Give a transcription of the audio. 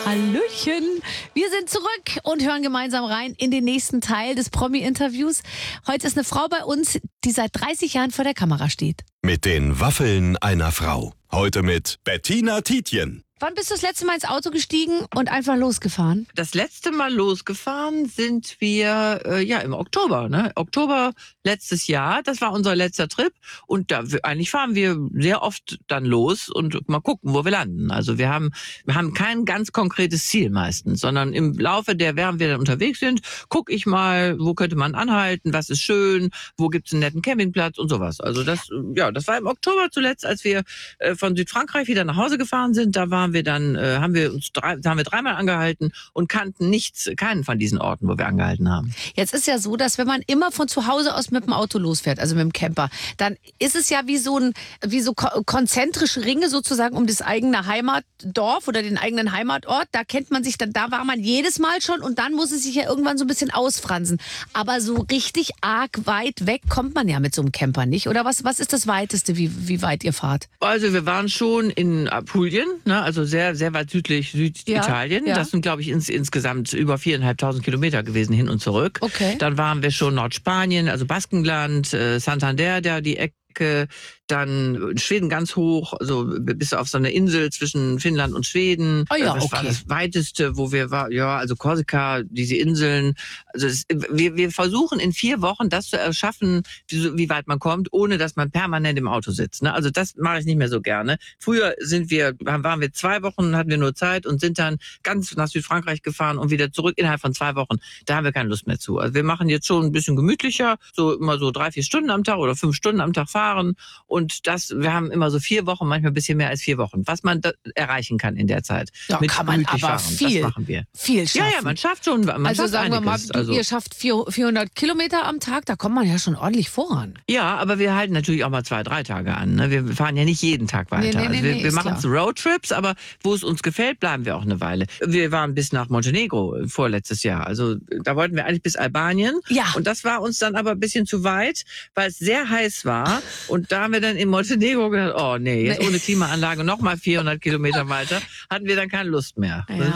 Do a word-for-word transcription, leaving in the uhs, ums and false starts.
Hallöchen, wir sind zurück und hören gemeinsam rein in den nächsten Teil des Promi-Interviews. Heute ist eine Frau bei uns, die seit dreißig Jahren vor der Kamera steht. Mit den Waffeln einer Frau. Heute mit Bettina Tietjen. Wann bist du das letzte Mal ins Auto gestiegen und einfach losgefahren? Das letzte Mal losgefahren sind wir äh, ja im Oktober, ne? Oktober letztes Jahr. Das war unser letzter Trip und da eigentlich fahren wir sehr oft dann los und mal gucken, wo wir landen. Also wir haben wir haben kein ganz konkretes Ziel meistens, sondern im Laufe der, während wir dann unterwegs sind, gucke ich mal, wo könnte man anhalten, was ist schön, wo gibt's einen netten Campingplatz und sowas. Also das ja, das war im Oktober zuletzt, als wir äh, von Südfrankreich wieder nach Hause gefahren sind. Da waren wir dann äh, haben wir uns drei, haben wir dreimal angehalten und kannten nichts, keinen von diesen Orten, wo wir angehalten haben. Jetzt ist ja so, dass wenn man immer von zu Hause aus mit dem Auto losfährt, also mit dem Camper, dann ist es ja wie so ein wie so ko- konzentrische Ringe sozusagen um das eigene Heimatdorf oder den eigenen Heimatort. Da kennt man sich dann, da war man jedes Mal schon und dann muss es sich ja irgendwann so ein bisschen ausfransen. Aber so richtig arg weit weg kommt man ja mit so einem Camper nicht. Oder was was ist das Weiteste, wie wie weit ihr fahrt? Also wir waren schon in Apulien, ne, also sehr, sehr weit südlich Süditalien. Ja, ja. Das sind, glaube ich, ins, insgesamt über viereinhalbtausend Kilometer gewesen, hin und zurück. Okay. Dann waren wir schon Nordspanien, also Baskenland, äh, Santander, da die Ecke. Dann Schweden ganz hoch, also bis auf so eine Insel zwischen Finnland und Schweden. Oh ja, das okay. war das weiteste, wo wir waren. Ja, also Korsika, diese Inseln. Also es, wir, wir versuchen in vier Wochen das zu erschaffen, wie, wie weit man kommt, ohne dass man permanent im Auto sitzt. Ne? Also das mache ich nicht mehr so gerne. Früher sind wir, waren wir zwei Wochen, hatten wir nur Zeit und sind dann ganz nach Südfrankreich gefahren und wieder zurück innerhalb von zwei Wochen. Da haben wir keine Lust mehr zu. Also wir machen jetzt schon ein bisschen gemütlicher, so immer so drei, vier Stunden am Tag oder fünf Stunden am Tag fahren. Und das, wir haben immer so vier Wochen, manchmal ein bisschen mehr als vier Wochen, was man da erreichen kann in der Zeit. Da mit kann man gemütlich aber fahren. viel, Das machen wir. viel schaffen. Ja, ja, man schafft schon. Man also schafft sagen wir mal, einiges. du, Also, ihr schafft vierhundert Kilometer am Tag, da kommt man ja schon ordentlich voran. ja, aber wir halten natürlich auch mal zwei, drei Tage an. Ne? Wir fahren ja nicht jeden Tag weiter. Nee, nee, nee, also wir nee, wir ist machen klar. Roadtrips, aber wo es uns gefällt, bleiben wir auch eine Weile. Wir waren bis nach Montenegro vorletztes Jahr. Also da wollten wir eigentlich bis Albanien. Ja. Und das war uns dann aber ein bisschen zu weit, weil es sehr heiß war. Und da haben wir dann in Montenegro gedacht, oh nee, jetzt Nee. ohne Klimaanlage nochmal vierhundert Kilometer weiter, hatten wir dann keine Lust mehr. Ja.